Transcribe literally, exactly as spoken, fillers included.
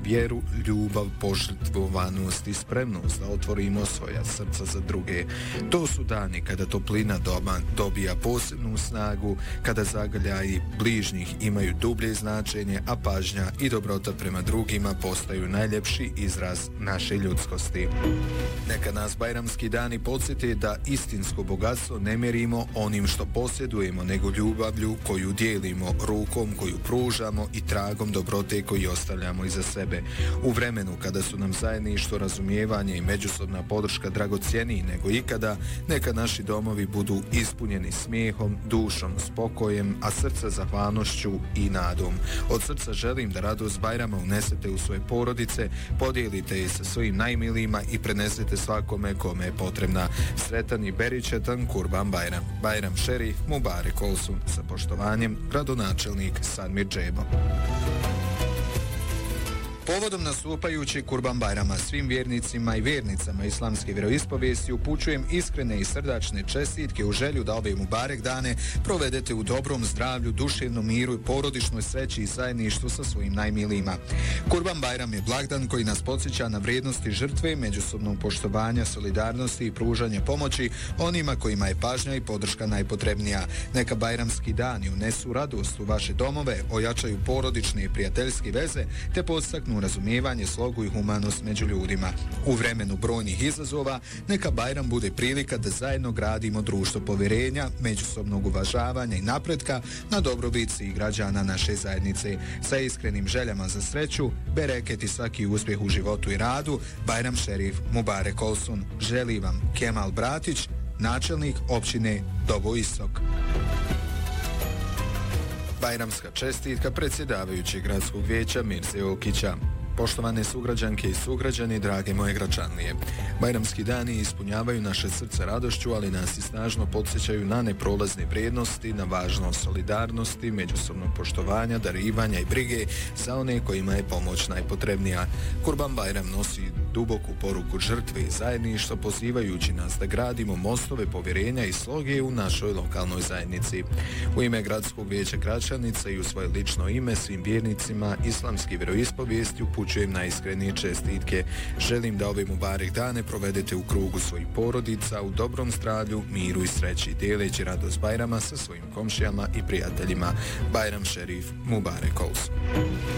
vjeru, ljubav, požrtvovanost i spremnost da otvorimo svoja srca za druge. To su dani kada toplina doma dobija posebnu snagu, kada zagrljaji bližnjih imaju dublje značenje, a pažnja i dobrota prema drugima postaju najljepši izraz naše ljudskosti. Neka nas bajramski dani podsjete da istinsko bogatstvo ne mjerimo onim što posjedujemo, nego ljubavlju koju dijelimo, rukom koju pružamo i tragom dobrote koju ostavljamo iza sebe. U vremenu kada su nam zajedništvo, razumijevanje i međusobna podrška dragocjeniji nego ikada, neka naši domovi budu ispunjeni smijehom, dušom, spokojem, a srca zahvalnošću i nadom. Od srca želim da radost Bajrama unesete u svoje porodice, podijelite je sa svojim najmilijima i prenesete svakome kome je potrebna. Sretan i beričetan Kurban Bajram. Bajram Šerif Mubarek Olsun. Sa poštovanjem, gradonačelnik Sadmir Džebo. Povodom nastupajući Kurban Bajrama svim vjernicima i vjernicama islamske vjeroispovijesti upućujem iskrene i srdačne čestitke u želju da ove Mubarek dane provedete u dobrom zdravlju, duševnom miru i porodičnoj sreći i zajedništvu sa svojim najmilijima. Kurban Bajram je blagdan koji nas podsjeća na vrijednosti žrtve, međusobnog poštovanja, solidarnosti i pružanja pomoći onima kojima je pažnja i podrška najpotrebnija. Neka bajramski dani unesu radost u vaše domove, ojačaju porodične i prijateljske veze te podstaknu razumijevanje, slogu i humanost među ljudima. U vremenu brojnih izazova, neka Bajram bude prilika da zajedno gradimo društvo povjerenja, međusobnog uvažavanja i napretka na dobrobit svih građana naše zajednice. Sa iskrenim željama za sreću, bereket i svaki uspjeh u životu i radu, Bajram Šerif Mubarek Olsun. Želi vam Kemal Bratić, načelnik općine Dobo Istok. Bajramska čestitka predsjedavajućeg gradskog vijeća Mirze Okića. Poštovane sugrađanke i sugrađani, drage moje Gračanlije, bajramski dani ispunjavaju naše srce radošću, ali nas i snažno podsjećaju na neprolazne vrijednosti, na važnost solidarnosti, međusobnog poštovanja, darivanja i brige za one kojima je pomoć najpotrebnija. Kurban Bajram nosi duboku poruku žrtve i zajedništva, pozivajući nas da gradimo mostove povjerenja i sloge u našoj lokalnoj zajednici. U ime Gradskog vijeća Gračanica i u svoje lično ime svim vjernicima islamske vjeroispovijesti upućujem najiskrenije čestitke. Želim da ove Mubarek dane provedete u krugu svojih porodica, u dobrom zdravlju, miru i sreći, dijeleći radost Bajrama sa svojim komšijama i prijateljima. Bajram Šerif Mubarek Olsun.